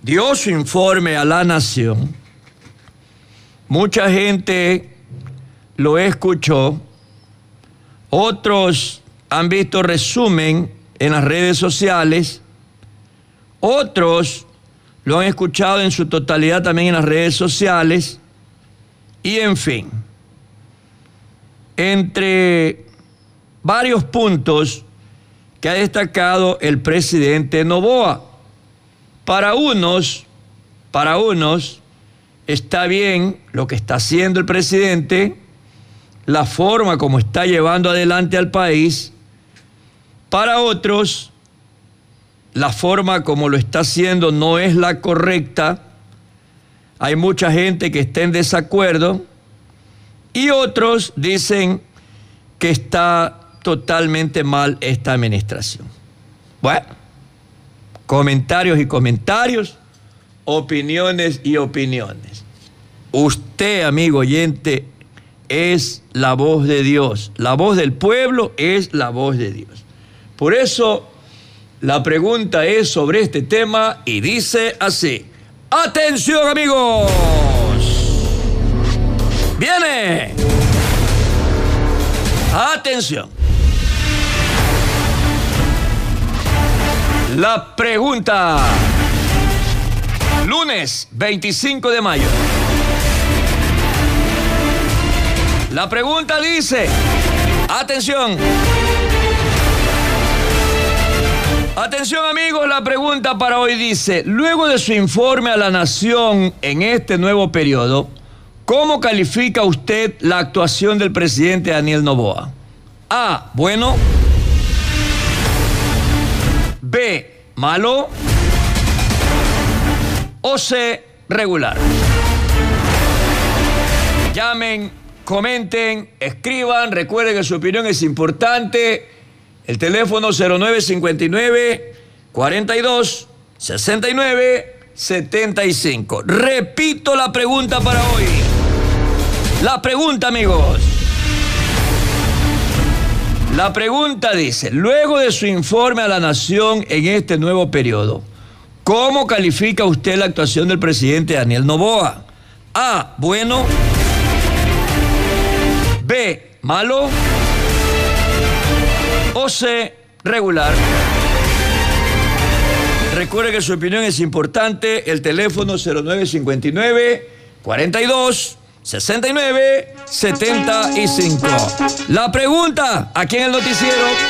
dio su informe a la nación, mucha gente lo escuchó, otros han visto resumen en las redes sociales, otros lo han escuchado en su totalidad también en las redes sociales, y en fin, entre varios puntos que ha destacado el presidente Noboa. Para unos está bien lo que está haciendo el presidente, la forma como está llevando adelante al país. Para otros, la forma como lo está haciendo no es la correcta. Hay mucha gente que está en desacuerdo y otros dicen que está totalmente mal esta administración. Bueno, comentarios y comentarios, opiniones y opiniones. Usted, amigo oyente, es la voz de Dios. La voz del pueblo es la voz de Dios. Por eso, la pregunta es sobre este tema y dice así. ¡Atención, amigos! ¡Viene! ¡Atención! La pregunta. Lunes 25 de mayo. La pregunta dice, atención. Atención, amigos, la pregunta para hoy dice, luego de su informe a la nación en este nuevo periodo, ¿cómo califica usted la actuación del presidente Daniel Noboa? A, bueno. B, malo. O C, regular. Llamen, comenten, escriban. Recuerden que su opinión es importante. El teléfono 0959-42-69-75. Repito la pregunta para hoy. La pregunta, amigos. La pregunta dice, luego de su informe a la nación en este nuevo periodo, ¿cómo califica usted la actuación del presidente Daniel Noboa? A, bueno. B, malo. O C, regular. Recuerde que su opinión es importante. El teléfono 0959-42-69-75. La pregunta aquí en el noticiero.